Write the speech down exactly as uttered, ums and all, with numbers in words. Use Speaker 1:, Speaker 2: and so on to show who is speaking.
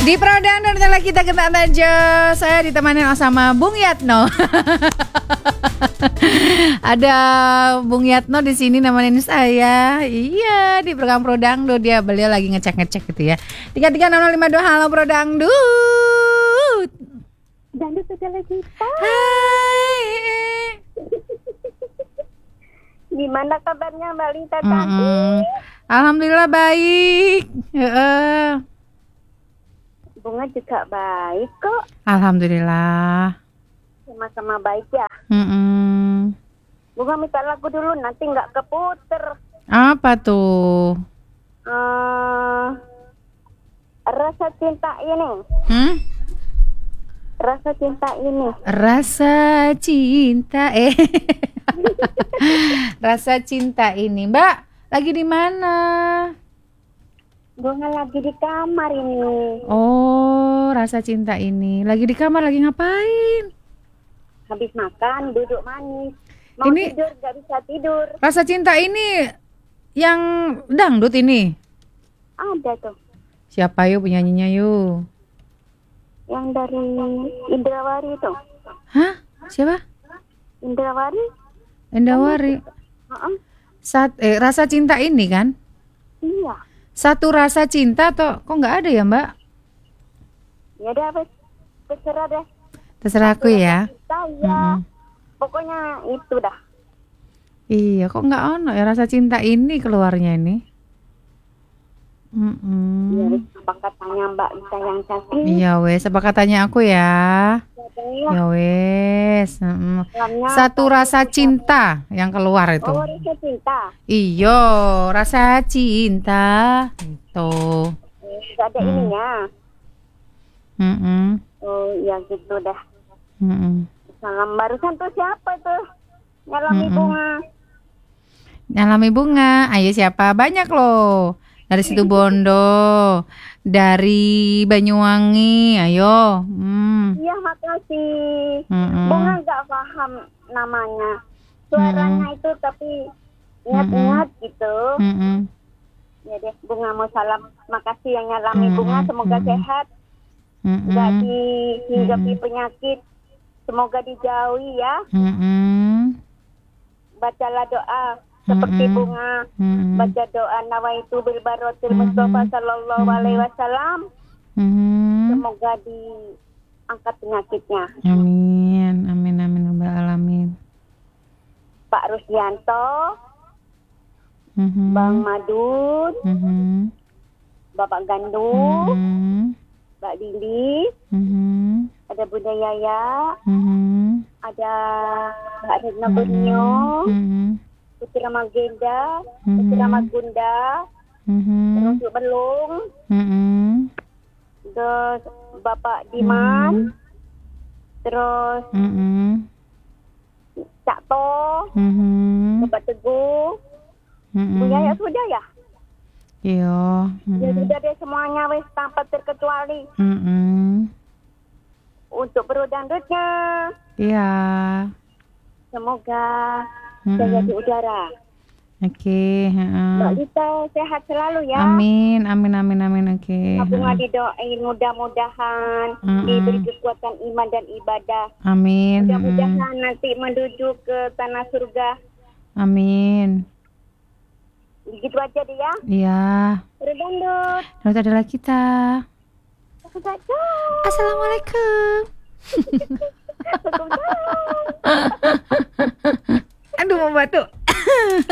Speaker 1: Di Prodang dan setelah kita ketat aja, saya ditemani sama Bung Yatno. Ada Bung Yatno di sini nemenin saya. Iya, di program Prodangdut dia beliau lagi ngecek-ngecek gitu ya. tiga tiga enam nol lima dua halo Prodangdut.
Speaker 2: Dangdut segala kita.
Speaker 1: Hai.
Speaker 2: Gimana kabarnya Mbak Lita
Speaker 1: Mm-mm.
Speaker 2: tadi?
Speaker 1: Alhamdulillah baik. Heeh.
Speaker 2: Bunga juga baik kok.
Speaker 1: Alhamdulillah.
Speaker 2: Sama-sama baik ya.
Speaker 1: Mm-mm.
Speaker 2: Bunga minta lagu dulu nanti nggak keputer.
Speaker 1: Apa tuh?
Speaker 2: Uh, rasa cinta ini.
Speaker 1: Hmm?
Speaker 2: Rasa cinta ini.
Speaker 1: Rasa cinta eh Rasa cinta ini, Mbak, lagi di mana?
Speaker 2: Bunga lagi di kamar ini.
Speaker 1: Oh, rasa cinta ini. Lagi di kamar, lagi ngapain?
Speaker 2: Habis makan, duduk manis. Mau
Speaker 1: Ini-
Speaker 2: tidur, nggak bisa tidur.
Speaker 1: Rasa cinta ini yang dangdut ini.
Speaker 2: Ada tuh.
Speaker 1: Siapa yuk penyanyinya yuk?
Speaker 2: Yang dari Indrawari tuh.
Speaker 1: Hah? Siapa?
Speaker 2: Indrawari?
Speaker 1: Endawari.
Speaker 2: Heeh.
Speaker 1: Sat eh rasa cinta ini kan?
Speaker 2: Iya.
Speaker 1: Satu rasa cinta atau kok nggak ada ya, Mbak?
Speaker 2: Ya udah, wes. Terserah deh.
Speaker 1: Terserah aku ya.
Speaker 2: Kita ya.
Speaker 1: Mm-mm.
Speaker 2: Pokoknya itu dah.
Speaker 1: Iya, kok nggak ono ya rasa cinta ini keluarnya ini? Mm-mm.
Speaker 2: Ya wes, apa katanya Mbak Lita yang cantik?
Speaker 1: Iya wes, apa katanya aku ya?
Speaker 2: Katanya
Speaker 1: Ya wes. mm-mm.
Speaker 2: dalamnya
Speaker 1: Satu rasa cinta yang keluar itu.
Speaker 2: oh, rasa cinta.
Speaker 1: Iyo, rasa cinta itu.
Speaker 2: Eh, Nggak ada
Speaker 1: Hmm.
Speaker 2: ininya.
Speaker 1: Mm-mm.
Speaker 2: Oh, ya gitu dah.
Speaker 1: Mm-mm.
Speaker 2: Salam barusan tuh siapa tuh? Nyalami
Speaker 1: Mm-mm.
Speaker 2: bunga.
Speaker 1: Nyalami bunga, ayo siapa? Banyak loh. Dari situ Bondo, dari Banyuwangi, ayo. Hmm.
Speaker 2: Iya, makasih.
Speaker 1: Mm-mm.
Speaker 2: Bunga nggak paham namanya. Suaranya itu tapi ingat-ingat gitu.
Speaker 1: Mm-mm.
Speaker 2: Ya deh, Bunga mau salam. Makasih yang nyalami
Speaker 1: Mm-mm.
Speaker 2: bunga. Semoga
Speaker 1: Mm-mm.
Speaker 2: sehat.
Speaker 1: Mm-mm.
Speaker 2: Nggak dihinggapi penyakit. Semoga dijauhi ya.
Speaker 1: Mm-mm.
Speaker 2: Bacalah doa seperti
Speaker 1: Mm-mm.
Speaker 2: bunga.
Speaker 1: Mm-mm.
Speaker 2: Baca doa nawaitu bil barotil
Speaker 1: Mm-mm.
Speaker 2: Mustafa sallallahu alaihi wasallam.
Speaker 1: Mm-mm.
Speaker 2: Semoga diangkat penyakitnya.
Speaker 1: Amin, amin, amin, rabbal alamin.
Speaker 2: Pak Rusdianto,
Speaker 1: Mhm.
Speaker 2: Bang Madun,
Speaker 1: Mhm.
Speaker 2: Bapak Gandum,
Speaker 1: Mhm.
Speaker 2: Mbak Lili,
Speaker 1: Mhm.
Speaker 2: ada Bunda Yaya,
Speaker 1: Mhm.
Speaker 2: ada Mbak Retno Borneo,
Speaker 1: Mhm.
Speaker 2: Putri Magenda,
Speaker 1: Mhm.
Speaker 2: Putri Magunda,
Speaker 1: Mhm.
Speaker 2: terus Belung,
Speaker 1: Mhm.
Speaker 2: terus Bapak Diman, terus
Speaker 1: Mhm.
Speaker 2: Cak To,
Speaker 1: Mhm.
Speaker 2: Bapak Teguh, Bu
Speaker 1: Mhm.
Speaker 2: Yaya sudah ya?
Speaker 1: Iya.
Speaker 2: Ya
Speaker 1: Mhm.
Speaker 2: sudah deh semuanya wes tanpa terkecuali
Speaker 1: Mhm.
Speaker 2: untuk Prodangdutnya.
Speaker 1: Iya.
Speaker 2: Semoga
Speaker 1: Mhm.
Speaker 2: jaya di udara.
Speaker 1: Oke, heeh.
Speaker 2: Mbak Lita sehat selalu ya.
Speaker 1: Amin, amin, amin, amin. Oke.
Speaker 2: Bunga
Speaker 1: heeh.
Speaker 2: didoain mudah-mudahan
Speaker 1: Mm-mm.
Speaker 2: diberi kekuatan iman dan ibadah.
Speaker 1: Amin. heeh.
Speaker 2: Mudah-mudahan nanti menuju ke tanah surga.
Speaker 1: Amin.
Speaker 2: Begitu aja deh ya.
Speaker 1: Iya.
Speaker 2: Prodangdut.
Speaker 1: Terus adalah kita.
Speaker 2: Dadah.
Speaker 1: Assalamualaikum.